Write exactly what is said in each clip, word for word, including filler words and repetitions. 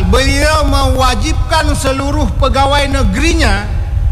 beliau mewajibkan seluruh pegawai negerinya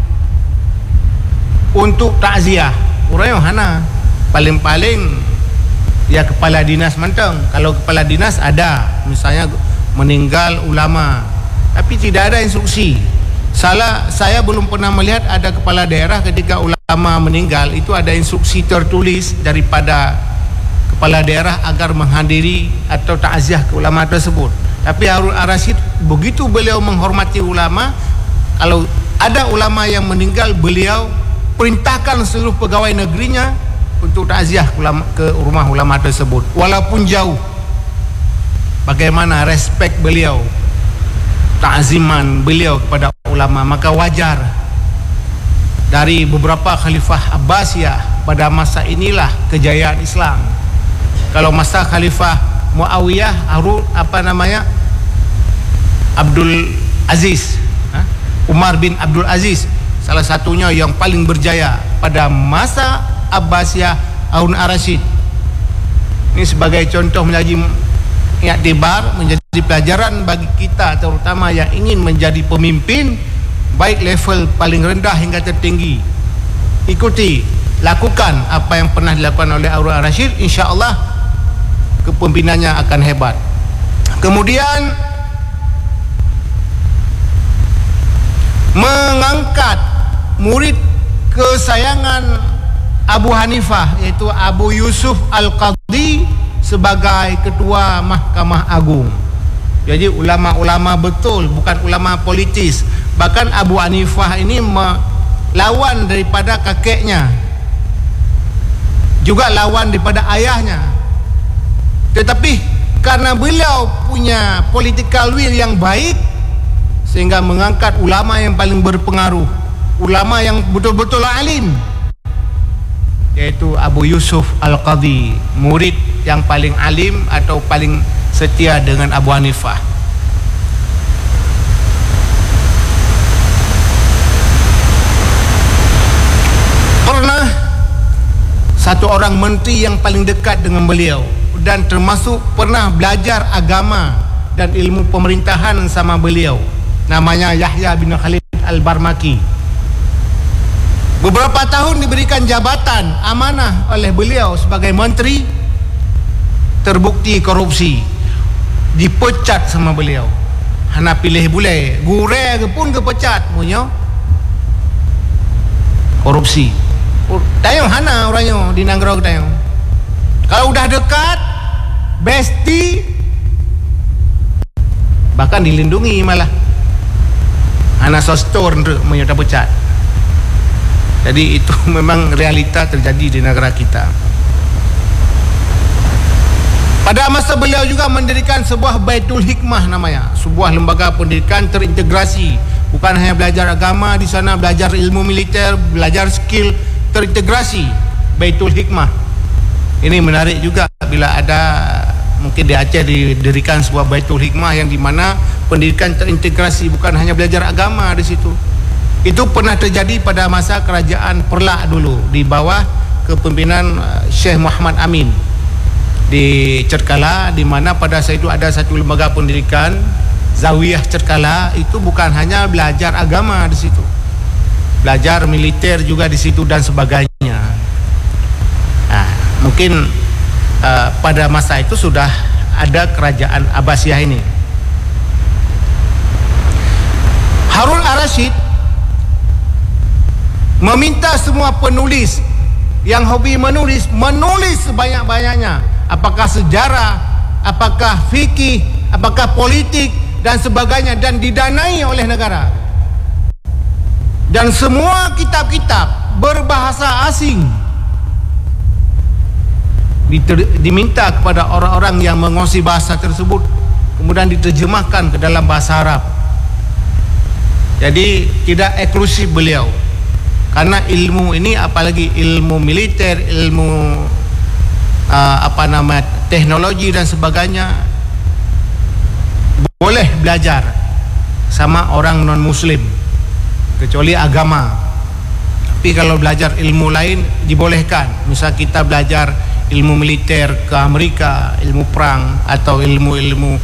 untuk takziah. Orang yang hana paling-paling ya kepala dinas manteng. Kalau kepala dinas ada, misalnya meninggal ulama, tapi tidak ada instruksi. Salah, saya belum pernah melihat ada kepala daerah ketika ulama meninggal itu ada instruksi tertulis daripada kepala daerah agar menghadiri atau takziah ke ulama tersebut. Tapi Harun Ar-Rasyid begitu beliau menghormati ulama, kalau ada ulama yang meninggal, beliau perintahkan seluruh pegawai negerinya untuk takziah ke rumah ulama tersebut walaupun jauh. Bagaimana respek beliau, ta'ziman beliau kepada ulama. Maka wajar dari beberapa khalifah Abbasiyah pada masa inilah kejayaan Islam. Kalau masa Khalifah Muawiyah, Harun apa namanya Abdul Aziz, ha? Umar bin Abdul Aziz, salah satunya yang paling berjaya. Pada masa Abbasiyah, Harun Ar-Rasyid. Ini sebagai contoh menjadi iktibar, menjadi pelajaran bagi kita terutama yang ingin menjadi pemimpin, baik level paling rendah hingga tertinggi. Ikuti, lakukan apa yang pernah dilakukan oleh Harun Ar-Rasyid, insya-Allah kepemimpinannya akan hebat. Kemudian mengangkat murid kesayangan Abu Hanifah, yaitu Abu Yusuf Al-Qadhi sebagai ketua Mahkamah Agung. Jadi ulama-ulama betul, bukan ulama politis. Bahkan Abu Hanifah ini melawan daripada kakeknya, juga lawan daripada ayahnya. Tetapi karena beliau punya political will yang baik, sehingga mengangkat ulama yang paling berpengaruh, ulama yang betul-betul alim, yaitu Abu Yusuf Al-Qadhi, murid yang paling alim atau paling setia dengan Abu Hanifah. Pernah satu orang menteri yang paling dekat dengan beliau dan termasuk pernah belajar agama dan ilmu pemerintahan sama beliau, namanya Yahya bin Khalid Al-Barmaki. Beberapa tahun diberikan jabatan amanah oleh beliau sebagai menteri, terbukti korupsi, dipecat sama beliau. Hana pilih boleh, gure ke pun kepecat punya korupsi. Tayong hana orangnya di Nanggro tayong. Kalau udah dekat, besti, bahkan dilindungi malah. Hana sostor untuk menyerta pecat. Jadi itu memang realita terjadi di negara kita. Pada masa beliau juga mendirikan sebuah Baitul Hikmah namanya, sebuah lembaga pendidikan terintegrasi. Bukan hanya belajar agama di sana, belajar ilmu militer, belajar skill, terintegrasi. Baitul Hikmah. Ini menarik juga bila ada mungkin di Aceh didirikan sebuah Baitul Hikmah yang dimana pendidikan terintegrasi, bukan hanya belajar agama di situ. Itu pernah terjadi pada masa kerajaan Perlak dulu di bawah kepimpinan Syekh Muhammad Amin di Cerkala, di mana pada saat itu ada satu lembaga pendidikan Zawiyah Cerkala. Itu bukan hanya belajar agama di situ, belajar militer juga di situ dan sebagainya. Nah, mungkin uh, pada masa itu sudah ada kerajaan Abbasiyah ini. Harun Ar-Rasyid meminta semua penulis yang hobi menulis, menulis sebanyak-banyaknya, apakah sejarah, apakah fikih, apakah politik dan sebagainya, dan didanai oleh negara. Dan semua kitab-kitab berbahasa asing diminta kepada orang-orang yang menguasai bahasa tersebut, kemudian diterjemahkan ke dalam bahasa Arab. Jadi tidak eksklusif beliau, karena ilmu ini, apalagi ilmu militer, ilmu uh, apa nama teknologi dan sebagainya, boleh belajar sama orang non muslim kecuali agama. Tapi kalau belajar ilmu lain dibolehkan. Misal kita belajar ilmu militer ke Amerika, ilmu perang, atau ilmu-ilmu